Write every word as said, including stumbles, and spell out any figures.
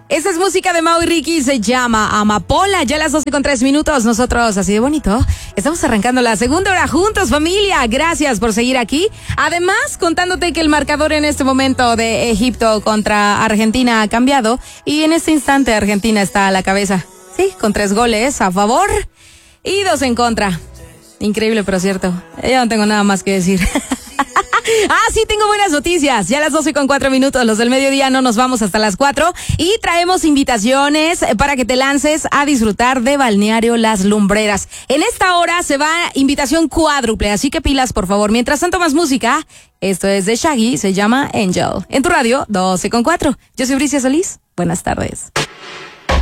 Esa es música de Mau y Ricky, se llama Amapola. Ya a las doce con tres minutos, nosotros, así de bonito, estamos arrancando la segunda hora juntos, familia. Gracias por seguir aquí. Además, contándote que el marcador en este momento de Egipto contra Argentina ha cambiado y en este instante Argentina está a la cabeza. Sí, con tres goles a favor y dos en contra. Increíble, pero cierto. Ya no tengo nada más que decir. Ah, sí, tengo buenas noticias. Ya a las doce con cuatro minutos, los del mediodía, no nos vamos hasta las cuatro. Y traemos invitaciones para que te lances a disfrutar de Balneario Las Lumbreras. En esta hora se va invitación cuádruple, así que pilas, por favor. Mientras tanto, más música. Esto es de Shaggy, se llama Angel. En tu radio, doce con cuatro. Yo soy Bricia Solís. Buenas tardes.